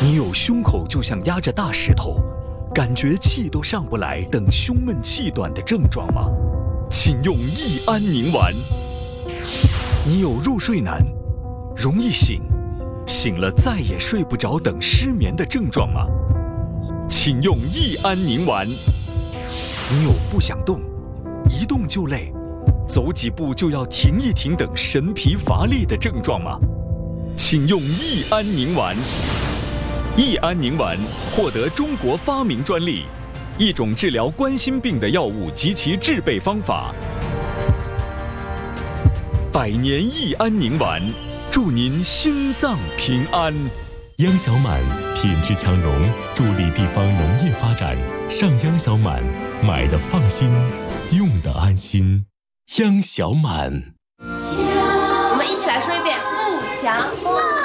你有胸口就像压着大石头，感觉气都上不来等胸闷气短的症状吗？请用益安宁丸。你有入睡难、容易醒、醒了再也睡不着等失眠的症状吗？请用益安宁丸。你有不想动、一动就累、走几步就要停一停等神疲乏力的症状吗？请用益安宁丸。益安宁丸获得中国发明专利，一种治疗冠心病的药物及其制备方法。100年益安宁丸，祝您心脏平安。 央小满品质强农，助力地方农业发展。上央小满，买的放心，用的安心。央小满。 我们一起来说一遍：富强。